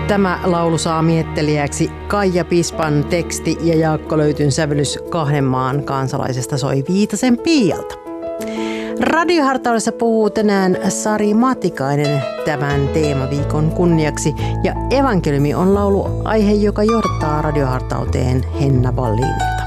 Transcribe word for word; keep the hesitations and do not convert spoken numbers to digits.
Tämä laulu saa miettelijäksi. Kaija Pispan teksti ja Jaakko Löytyn sävellys Kahden maan kansalaisesta soi Viitasen Piialta. Radiohartaudessa puhuu tänään Sari Matikainen tämän teemaviikon kunniaksi ja evankeliumi on lauluaihe, joka johdattaa radiohartauteen Henna Wallin.